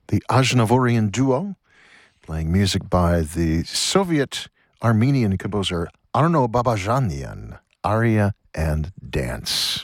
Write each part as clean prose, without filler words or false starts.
the Aznavourian duo, playing music by the Soviet-Armenian composer Arno Babajanian, Aria and Dance.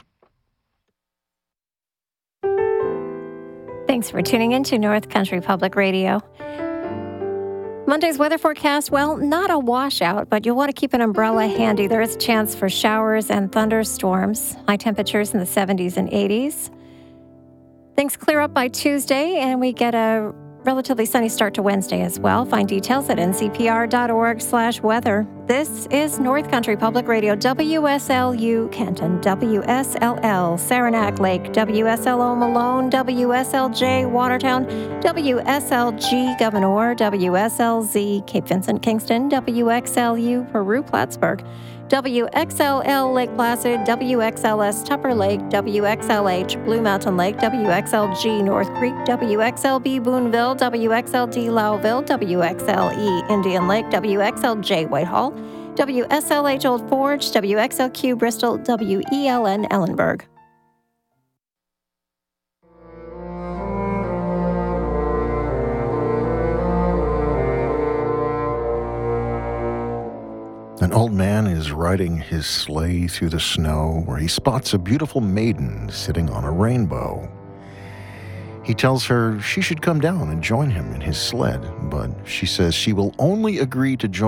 Thanks for tuning in to North Country Public Radio. Monday's weather forecast, well, not a washout, but you'll want to keep an umbrella handy. There is a chance for showers and thunderstorms. High temperatures in the 70s and 80s. Things clear up by Tuesday, and we get a relatively sunny start to Wednesday as well. Find details at ncpr.org/weather. This is North Country Public Radio, WSLU Kenton, WSLL Saranac Lake, WSLO Malone, WSLJ Watertown, WSLG Gouverneur, WSLZ Cape Vincent Kingston, WXLU Peru Plattsburgh, WXLL Lake Placid, WXLS Tupper Lake, WXLH Blue Mountain Lake, WXLG North Creek, WXLB Boonville, WXLD Lowville, WXLE Indian Lake, WXLJ Whitehall, WSLH Old Forge, WXLQ Bristol, WELN Ellenburg. An old man is riding his sleigh through the snow where he spots a beautiful maiden sitting on a rainbow. He tells her she should come down and join him in his sled, but she says she will only agree to join